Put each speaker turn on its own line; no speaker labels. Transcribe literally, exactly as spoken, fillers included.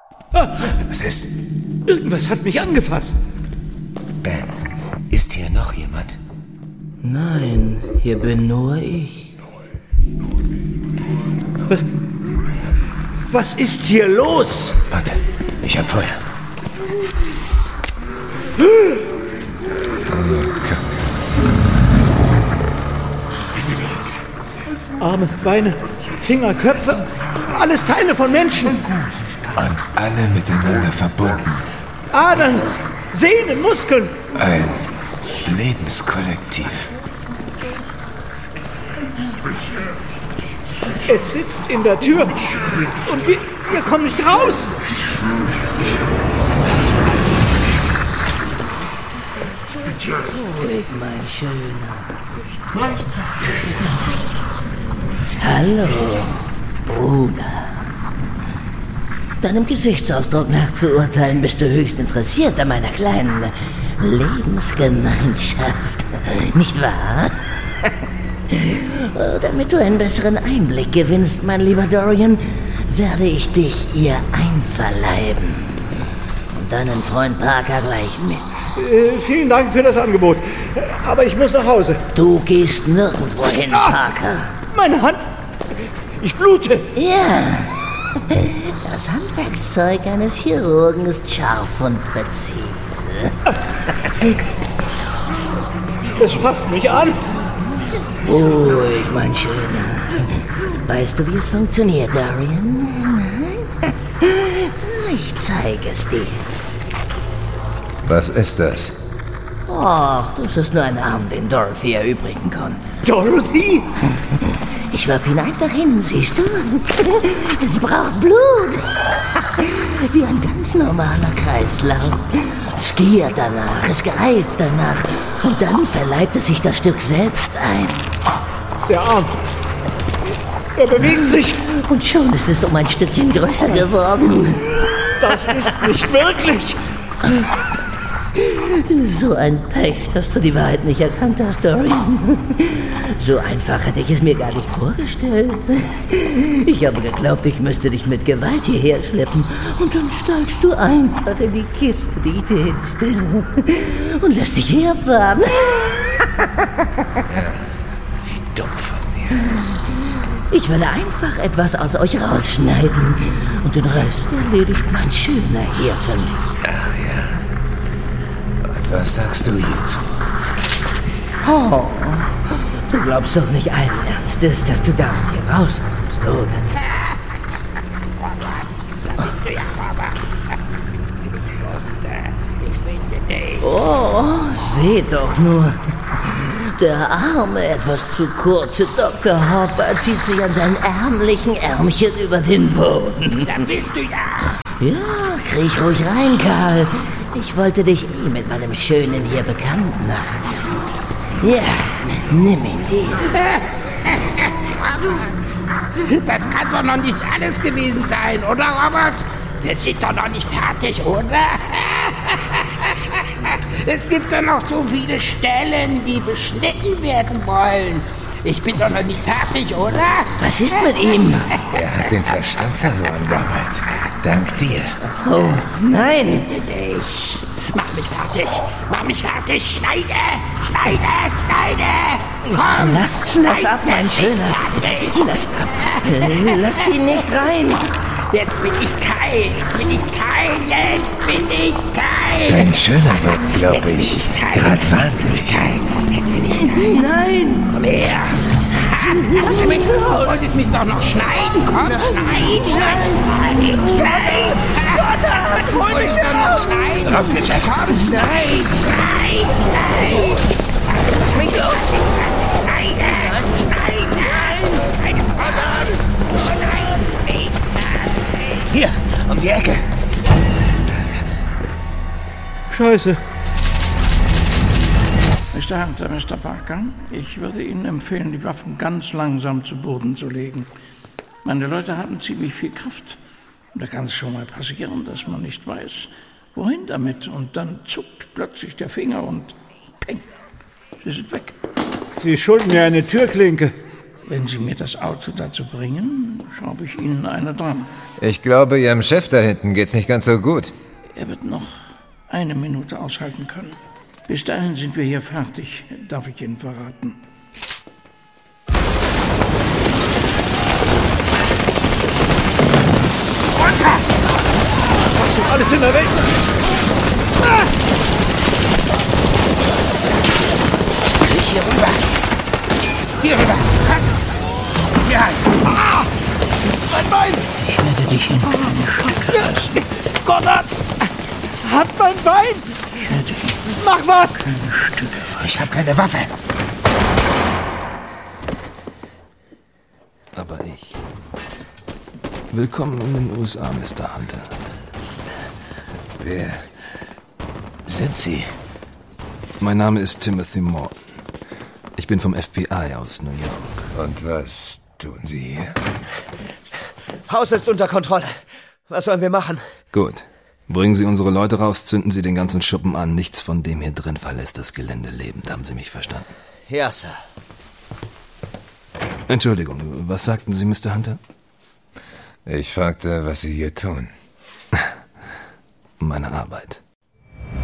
Ah,
Was ist?
irgendwas hat mich angefasst.
Ben, ist hier noch jemand?
Nein, hier bin nur ich.
Was, was ist hier los?
Warte, ich hab Feuer.
Arme, Beine, Finger, Köpfe, alles Teile von Menschen.
Und alle miteinander verbunden.
Adern, Sehnen, Muskeln.
Ein Lebenskollektiv.
Es sitzt in der Tür und wir, wir kommen nicht raus.
Ruhig, mein Schöner. Hallo, Bruder. Deinem Gesichtsausdruck nach zu urteilen, bist du höchst interessiert an meiner kleinen Lebensgemeinschaft. Nicht wahr? Damit du einen besseren Einblick gewinnst, mein lieber Dorian, werde ich dich ihr einverleiben. Und deinen Freund Parker gleich mit.
Äh, vielen Dank für das Angebot. Aber ich muss nach Hause.
Du gehst nirgendwo hin,
Ah,
Parker.
meine Hand. Ich blute.
Ja, das Handwerkszeug eines Chirurgen ist scharf und präzise.
Es fasst mich an.
Ruhig, mein Schöner. Weißt du, wie es funktioniert, Dorian? Ich zeige es dir.
Was ist das?
Ach, das ist nur ein Arm, den Dorothy erübrigen konnte.
Dorothy?
Ich warf ihn einfach hin, siehst du? Es braucht Blut. Wie ein ganz normaler Kreislauf. Es giert danach, es greift danach. Und dann verleibt es sich das Stück selbst ein.
Der Arm. Er bewegt sich.
Und schon ist es um ein Stückchen größer geworden.
Das ist nicht wirklich.
So ein Pech, dass du die Wahrheit nicht erkannt hast, Dorian. So einfach hätte ich es mir gar nicht vorgestellt. Ich habe geglaubt, ich müsste dich mit Gewalt hierher schleppen. Und dann steigst du einfach in die Kiste, die ich dir hinstelle. Und lässt dich herfahren.
Wie dumm von mir.
Ich werde einfach etwas aus euch rausschneiden. Und den Rest erledigt mein Schöner hier für mich.
Ach ja. Und was sagst du hierzu?
Oh, du glaubst doch nicht allen Ernstes, dass du damit hier rauskommst, oder? Oh, seht doch nur. Der arme, etwas zu kurze Doktor Hopper zieht sich an seinen ärmlichen Ärmchen über den Boden.
Da bist du ja.
Ja, kriech ruhig rein, Karl. Ich wollte dich eh mit meinem Schönen hier bekannt machen. Ja, nimm ihn dir.
Das kann doch noch nicht alles gewesen sein, oder, Robert? Wir sind doch noch nicht fertig, oder? Es gibt doch noch so viele Stellen, die beschnitten werden wollen. Ich bin doch noch nicht fertig, oder?
Was ist mit ihm?
Er hat den Verstand verloren, Robert. Dank dir.
Oh, nein.
Ich mach mich fertig. Mach mich fertig. Schneide. Schneide. Schneide. Komm.
Lass, lass ab, mein Schöner. Lass ab. Lass ihn nicht rein.
Jetzt bin ich Teil. Jetzt bin ich Teil. Jetzt bin ich Teil.
Dein Schöner wird, glaube
Jetzt bin
ich,
ich Teil.
gerade
Jetzt bin
wahnsinnig.
ich Teil. Jetzt bin ich Teil.
Nein.
Komm her. Du wolltest mich doch noch schneiden. Komm, schneid, schneid, schneid, schneid. Gott, hol mich doch noch schneiden.
Raus jetzt, Chef.
Komm, schneid, schneid, schneid. Lass mich los. Schneide, schneide, schneide, verdammt. Schneid mich.
Hier, um die Ecke.
Scheiße.
Mister Hunter, Mister Parker, ich würde Ihnen empfehlen, die Waffen ganz langsam zu Boden zu legen. Meine Leute haben ziemlich viel Kraft. Und da kann es schon mal passieren, dass man nicht weiß, wohin damit. Und dann zuckt plötzlich der Finger und peng, sie sind weg.
Sie schulden mir eine Türklinke.
Wenn Sie mir das Auto dazu bringen, schraube ich Ihnen eine dran.
Ich glaube, Ihrem Chef da hinten geht's nicht ganz so gut.
Er wird noch eine Minute aushalten können. Bis dahin sind wir hier fertig, darf ich Ihnen verraten.
Runter!
Was ist alles in der Welt? Ah!
Ich hier rüber. Hier rüber. Hier rein.
Ah! Mein Bein!
Ich werde dich in kleine Stücke reißen.
Goddard! Hat mein Bein!
Ich werde dich
Mach was!
in kleine Stücke reißen.
Ich habe keine Waffe.
Aber ich. Willkommen in den U S A, Mister Hunter.
Wer sind Sie?
Mein Name ist Timothy Morton. Ich bin vom F B I aus New York.
Und was tun Sie hier?
Haus ist unter Kontrolle. Was sollen wir machen?
Gut. Bringen Sie unsere Leute raus, zünden Sie den ganzen Schuppen an. Nichts von dem hier drin verlässt das Gelände lebend. Haben Sie mich verstanden?
Ja, Sir.
Entschuldigung, was sagten Sie, Mister Hunter?
Ich fragte, was Sie hier tun.
Meine Arbeit.